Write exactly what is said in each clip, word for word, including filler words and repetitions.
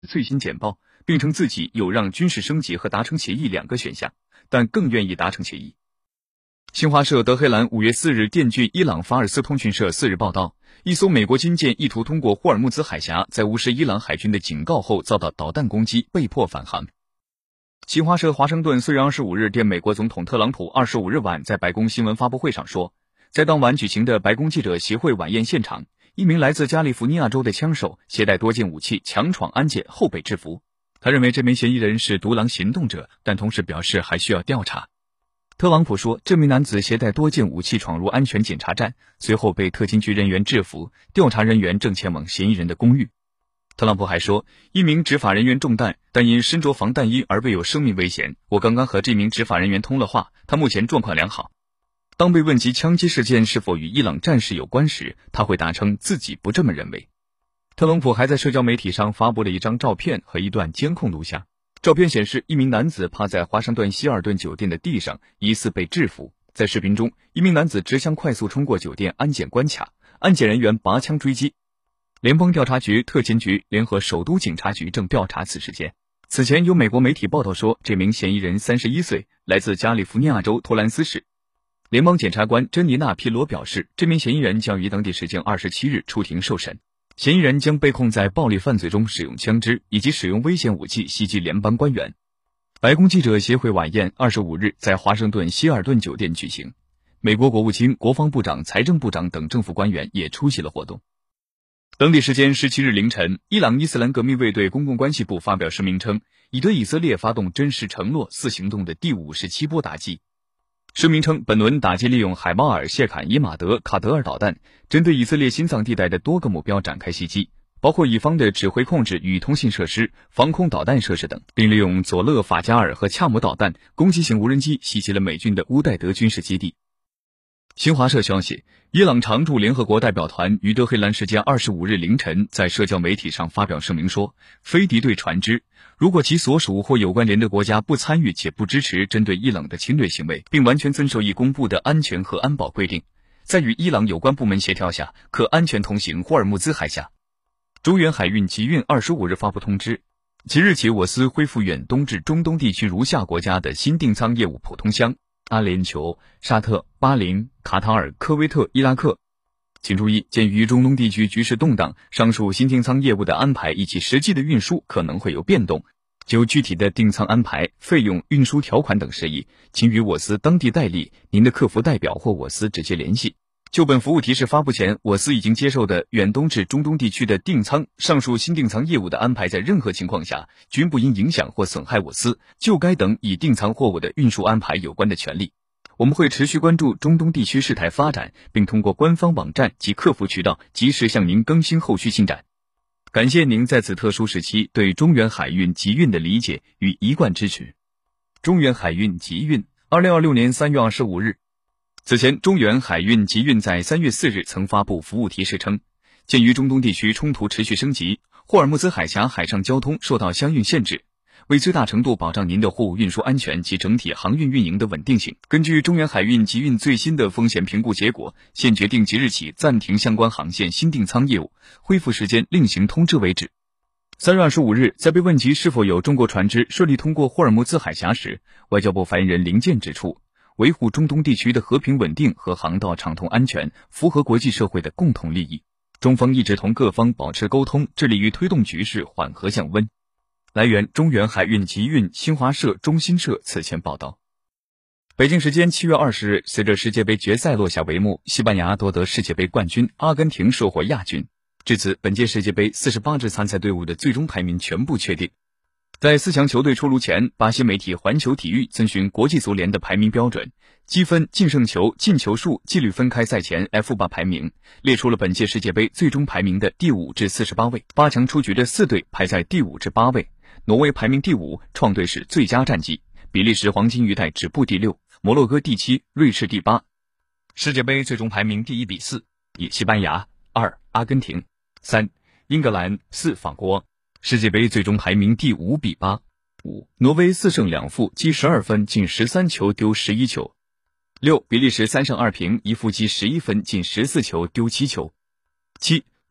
最新简报，并称自己有让军事升级和达成协议两个选项，但更愿意达成协议。新华社德黑兰五月四日电讯伊朗法尔斯通讯社四日报道，一艘美国军舰意图通过霍尔木兹海峡，在无视伊朗海军的警告后遭到导弹攻击，被迫返航。新华社华盛顿四月二十五日电美国总统特朗普二十五日晚在白宫新闻发布会上说，在当晚举行的白宫记者协会晚宴现场，一名来自加利福尼亚州的枪手携带多件武器强闯安检后被制服。他认为这名嫌疑人是独狼行动者，但同时表示还需要调查。特朗普说，这名男子携带多件武器闯入安全检查站，随后被特勤局人员制服，调查人员正前往嫌疑人的公寓。特朗普还说，一名执法人员中弹，但因身着防弹衣而未有生命危险。我刚刚和这名执法人员通了话，他目前状况良好。当被问及枪击事件是否与伊朗战事有关时，他回答称自己不这么认为。特朗普还在社交媒体上发布了一张照片和一段监控录像。照片显示，一名男子趴在华盛顿希尔顿酒店的地上，疑似被制服。在视频中，一名男子持枪快速冲过酒店安检关卡，安检人员拔枪追击。联邦调查局、特勤局联合首都警察局正调查此事件。此前有美国媒体报道说，这名嫌疑人三十一岁，来自加利福尼亚州托兰斯市。联邦检察官珍妮娜·皮罗表示，这名嫌疑人将于当地时间二十七日出庭受审。嫌疑人将被控在暴力犯罪中使用枪支以及使用危险武器袭击联邦官员。白宫记者协会晚宴二十五日在华盛顿希尔顿酒店举行，美国国务卿、国防部长、财政部长等政府官员也出席了活动。当地时间十七日凌晨，伊朗伊斯兰革命卫队公共关系部发表声明称，已对以色列发动真实承诺四行动的第五十七波打击。声明称，本轮打击利用海猫尔、谢坎伊马德、卡德尔导弹，针对以色列心脏地带的多个目标展开袭击，包括以方的指挥控制与通信设施、防空导弹设施等，并利用佐勒法加尔和恰姆导弹攻击型无人机袭击了美军的乌代德军事基地。新华社消息，伊朗常驻联合国代表团于德黑兰时间二十五日凌晨在社交媒体上发表声明说，非敌对船只如果其所属或有关联的国家不参与且不支持针对伊朗的侵略行为，并完全遵守已公布的安全和安保规定，在与伊朗有关部门协调下，可安全通行霍尔木兹海峡。中远海运集运二十五日发布通知，即日起我司恢复远东至中东地区如下国家的新订舱业务普通箱：阿联酋、沙特、巴林、卡塔尔、科威特、伊拉克。请注意，鉴于中东地区局势动荡，上述新订舱业务的安排以及实际的运输可能会有变动。就具体的订舱安排、费用、运输条款等事宜，请与我司当地代理、您的客服代表或我司直接联系。就本服务提示发布前，我司已经接受的远东至中东地区的订舱，上述新订舱业务的安排在任何情况下均不应影响或损害我司就该等已订舱货物的运输安排有关的权利。我们会持续关注中东地区事态发展，并通过官方网站及客服渠道及时向您更新后续进展。感谢您在此特殊时期对中远海运集运的理解与一贯支持。中远海运集运二零二六年三月二十五日，此前中远海运集运在三月四日曾发布服务提示称，鉴于中东地区冲突持续升级，霍尔木兹海峡海上交通受到相应限制，为最大程度保障您的货物运输安全及整体航运运营的稳定性，根据中远海运集运最新的风险评估结果，现决定即日起暂停相关航线新订舱业务，恢复时间另行通知为止。三月二十五日，在被问及是否有中国船只顺利通过霍尔木兹海峡时，外交部发言人林健指出，维护中东地区的和平稳定和航道畅通安全，符合国际社会的共同利益。中方一直同各方保持沟通，致力于推动局势缓和降温。来源：中远海运集运，新华社、中新社此前报道。北京时间七月二十日，随着世界杯决赛落下帷幕，西班牙夺得世界杯冠军，阿根廷收获亚军。至此，本届世界杯四十八支参赛队伍的最终排名全部确定。在四强球队出炉前，巴西媒体环球体育遵循国际足联的排名标准，积分、净胜球、进球数纪律分开赛前 F 八 排名，列出了本届世界杯最终排名的第五至四十八位。八强出局的四队排在第五至八位。挪威排名第五，创队史最佳战绩；比利时黄金鱼带止步第六，摩洛哥第七，瑞士第八。世界杯最终排名第一比四，以西班牙二，阿根廷三，英格兰四，法国。世界杯最终排名第五比八，五，挪威四胜两负，积十二分，进十三球，丢十一球。六，比利时三胜二平，一负积十一分，进十四球，丢七球。七，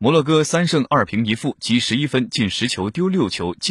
摩洛哥三胜二平一负，积十一分，进十球丢六球。